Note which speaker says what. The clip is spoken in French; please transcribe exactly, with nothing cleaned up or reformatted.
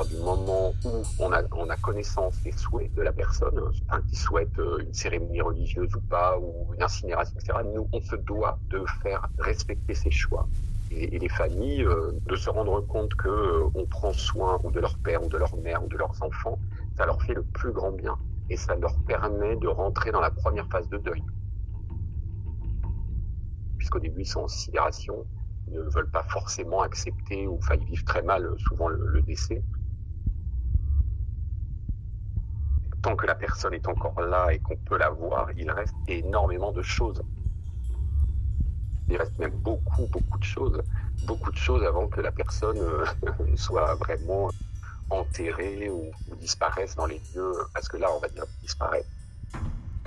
Speaker 1: du moment où on a, on a connaissance des souhaits de la personne, hein, qui souhaite une cérémonie religieuse ou pas, ou une incinération, et cetera, nous, on se doit de faire respecter ses choix. Et, et les familles, euh, de se rendre compte qu'on euh, prend soin ou de leur père, ou de leur mère, ou de leurs enfants, ça leur fait le plus grand bien. Et ça leur permet de rentrer dans la première phase de deuil. Puisqu'au début, ils sont en sidération, ils ne veulent pas forcément accepter, ou enfin, ils vivent très mal souvent le, le décès. Tant que la personne est encore là et qu'on peut la voir, il reste énormément de choses. Il reste même beaucoup, beaucoup de choses. Beaucoup de choses avant que la personne euh, soit vraiment enterrée ou, ou disparaisse dans les lieux. Parce que là, on va dire disparaître.